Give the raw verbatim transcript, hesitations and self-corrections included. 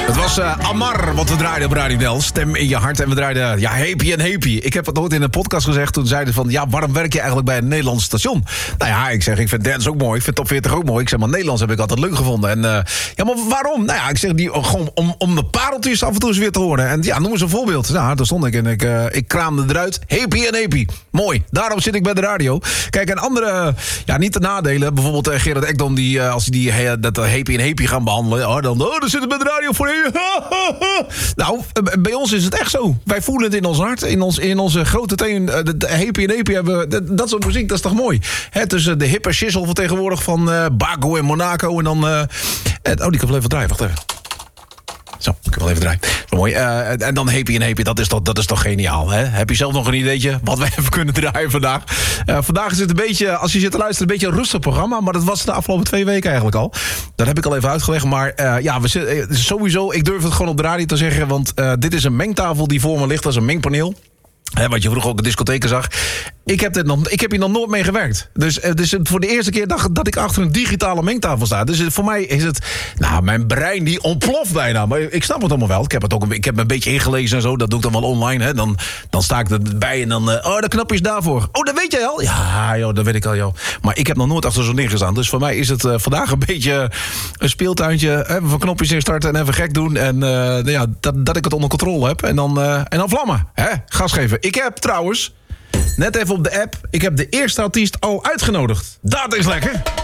Het was uh, Amar wat we draaiden op Radio Del. Stem in je hart. En we draaiden ja, Happy en Happy. Ik heb het nooit in een podcast gezegd. Toen zeiden ze van, ja, waarom werk je eigenlijk bij een Nederlands station? Nou ja, ik zeg, ik vind dance ook mooi. Ik vind top veertig ook mooi. Ik zeg, maar Nederlands heb ik altijd leuk gevonden. En uh, ja, maar waarom? Nou ja, ik zeg, die, gewoon om, om de pareltjes af en toe eens weer te horen. En ja, noem eens een voorbeeld. Nou, daar stond ik en ik, uh, ik kraamde eruit. Happy en Happy. Mooi. Daarom zit ik bij de radio. Kijk, en andere, ja, niet de nadelen. Bijvoorbeeld uh, Gerard Ekdom, die, uh, als die uh, dat uh, Happy en Happy gaan behandelen. Oh, dan, oh, dan zit ik bij de radio voor je. Nou, bij ons is het echt zo. Wij voelen het in ons hart, in, ons, in onze grote teen. De, de Happy en Happy hebben dat, dat soort muziek, dat is toch mooi. He, tussen de hippe shizzle van tegenwoordig van uh, Baco en Monaco en dan... Uh, en, oh, die kan wel even draaien, wacht even. Zo, ik kan wel even draaien. Zo mooi. Uh, en dan Happy en Happy, dat is toch, dat is toch geniaal, hè? Heb je zelf nog een ideetje wat we even kunnen draaien vandaag? Uh, vandaag is het een beetje, als je zit te luisteren, een beetje een rustig programma. Maar dat was de afgelopen twee weken eigenlijk al. Dat heb ik al even uitgelegd. Maar uh, ja, we zitten, sowieso, ik durf het gewoon op de radio te zeggen. Want uh, dit is een mengtafel die voor me ligt als een mengpaneel. He, wat je vroeger ook in discotheken zag. Ik heb, dit nog, ik heb hier nog nooit mee gewerkt. Dus het is voor de eerste keer dat, dat ik achter een digitale mengtafel sta. Dus voor mij is het... Nou, mijn brein die ontploft bijna. Maar ik snap het allemaal wel. Ik heb, het ook een, ik heb me een beetje ingelezen en zo. Dat doe ik dan wel online. Hè. Dan, dan sta ik erbij en dan... Uh, oh, de knopje is daarvoor. Oh, dat weet jij al? Ja, joh, dat weet ik al, joh. Maar ik heb nog nooit achter zo'n ding gestaan. Dus voor mij is het uh, vandaag een beetje een speeltuintje. Even van knopjes instarten en even gek doen. En uh, ja, dat, dat ik het onder controle heb. En dan, uh, en dan vlammen. Hè? Gas geven. Ik heb trouwens... Net even op de app. Ik heb de eerste artiest al uitgenodigd. Dat is lekker.